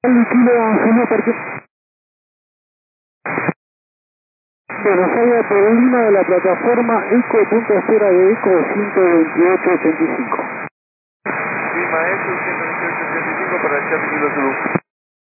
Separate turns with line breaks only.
Kilo Julio Parque. Bueno, salga por Lima de la plataforma ECO, punto de espera de ECO 128.85.
Lima ECO 128.85 para el Charlie Kilo Zulu.